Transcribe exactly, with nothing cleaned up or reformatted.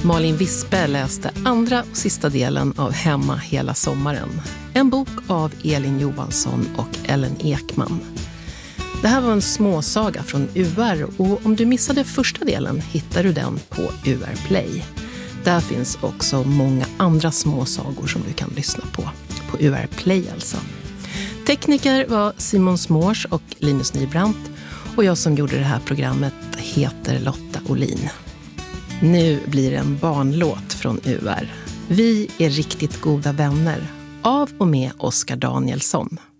Malin Wispe läste andra och sista delen av Hemma hela sommaren. En bok av Elin Johansson och Ellen Ekman. Det här var en småsaga från U R och om du missade första delen hittar du den på U R Play. Där finns också många andra småsagor som du kan lyssna på. På U R Play alltså. Tekniker var Simon Smårs och Linus Nybrandt och jag som gjorde det här programmet heter Lotta Olin. Nu blir det en barnlåt från U R. Vi är riktigt goda vänner av och med Oskar Danielsson.